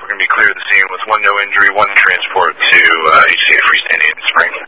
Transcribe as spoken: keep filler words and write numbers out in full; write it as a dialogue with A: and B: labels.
A: we're going to be clear of the scene with one no injury, one transport to uh, H C A freestanding in Spring.